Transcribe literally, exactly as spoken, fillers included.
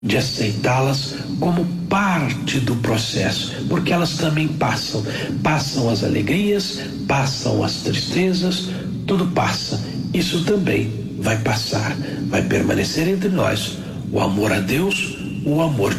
de aceitá-las como parte do processo, porque elas também passam, passam as alegrias, passam as tristezas, tudo passa. Isso também vai passar, vai permanecer entre nós o amor a Deus, o amor